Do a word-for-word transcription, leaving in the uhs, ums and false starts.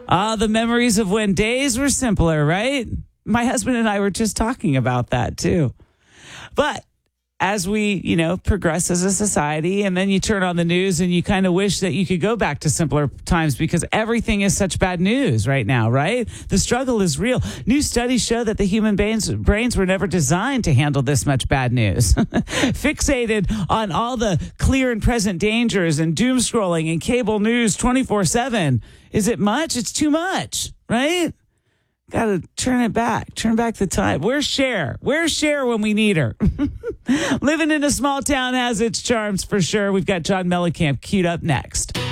Ah, the memories of when days were simpler, right? My husband and I were just talking about that too. But as we, you know, progress as a society, and then you turn on the news and you kind of wish that you could go back to simpler times because everything is such bad news right now, right? The struggle is real. New studies show that the human brains, brains were never designed to handle this much bad news. Fixated on all the clear and present dangers and doom scrolling and cable news twenty-four seven. Is it much? It's too much, right? Got to turn it back. Turn back the time. Where's Cher? Where's Cher when we need her? Living in a small town has its charms for sure. We've got John Mellencamp queued up next.